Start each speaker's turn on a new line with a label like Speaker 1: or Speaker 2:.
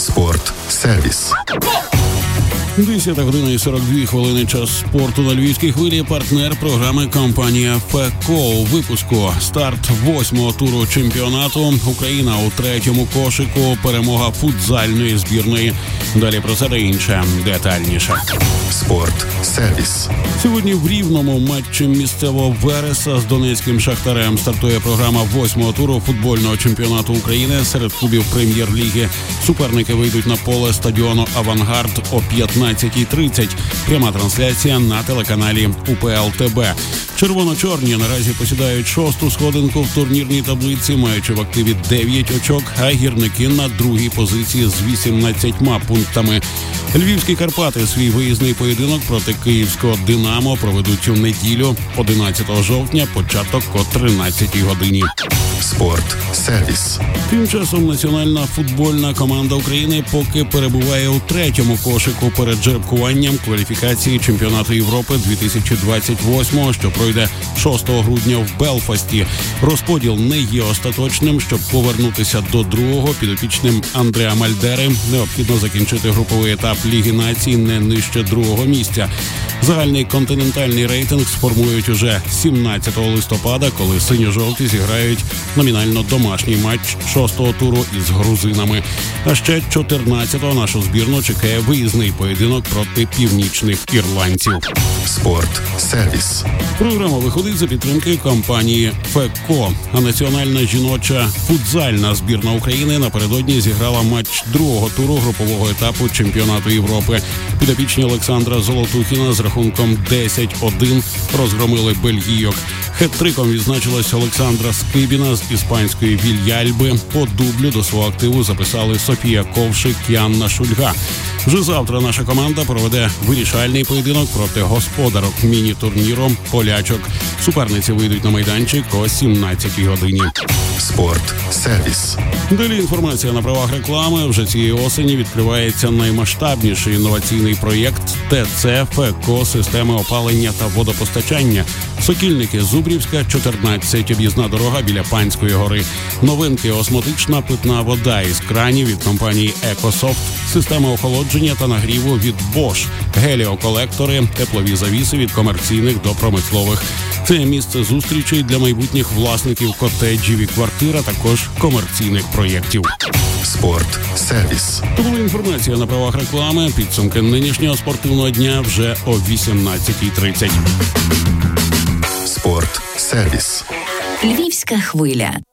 Speaker 1: Спорт-сервіс.
Speaker 2: 10 година і 42 хвилини, час спорту на Львівській хвилі. Партнер програми компанія ФЕКО. У випуску старт 8-го туру чемпіонату. Україна у 3-му кошику. Перемога футзальної збірної. Далі про це та інше детальніше.
Speaker 1: Спорт-сервіс.
Speaker 2: Сьогодні в Рівному матчі місцевого Вереса з донецьким Шахтарем стартує програма 8-го туру футбольного чемпіонату України серед клубів прем'єр-ліги. Суперники вийдуть на поле стадіону «Авангард» о 15:30. Пряма трансляція на телеканалі УПЛ ТБ. Червоно-чорні наразі посідають 6-ту сходинку в турнірній таблиці, маючи в активі 9 очок, а гірники на 2-й позиції з 18 пунктами. Львівські Карпати свій виїзний поєдинок проти київського «Динамо» проведуть у неділю, 11 жовтня, початок о 13-й годині.
Speaker 1: Спорт-сервіс.
Speaker 2: Тим часом національна футбольна команда України поки перебуває у 3-му кошику перед жеребкуванням кваліфікації чемпіонату Європи 2028, що пройде 6 грудня в Белфасті. Розподіл не є остаточним. Щоб повернутися до другого, підопічним Андреа Мальдери необхідно закінчити груповий етап Ліги націй не нижче 2-го місця. Загальний континентальний рейтинг сформують уже 17 листопада, коли синьо-жовті зіграють номінально домашній матч 6-го туру із грузинами. А ще 14-го нашу збірну чекає виїзний поєдинок проти північних ірландців.
Speaker 1: Спорт-сервіс.
Speaker 2: Програма виходить за підтримки компанії ФЕКО. А національна жіноча футзальна збірна України напередодні зіграла матч 2-го туру групового етапу чемпіонату Європи. Підопічні Олександра Золотухіна з рахунком 10-1 розгромили бельгійок. Хет-триком відзначилась Олександра Скибіна з іспанської Вільяльби. По дублю до свого активу записали Софія Ковшик і Анна Шульга. Вже завтра наша команда проведе вирішальний поєдинок проти господарок міні-турніру полячок. Суперниці вийдуть на майданчик о 17-й годині.
Speaker 1: Спорт-сервіс.
Speaker 2: Далі інформація на правах реклами. Вже цієї осені відкривається наймасштабніший інноваційний проєкт ТЦ ФЕКО системи опалення та водопостачання. Сокільники, Зубрівська, 14, об'їзна дорога біля Панської гори. Новинки: осмотична питна вода із кранів від компанії «Екософт», система охолодження та нагріву від Bosch, геліоколектори, теплові завіси від комерційних до промислових. Це місце зустрічей для майбутніх власників котеджів і квартир, а також комерційних проєктів.
Speaker 1: Спорт-сервіс.
Speaker 2: То була інформація на правах реклами. Підсумки нинішнього спортивного дня вже о 18:30.
Speaker 1: Спорт-сервіс.
Speaker 3: Львівська хвиля.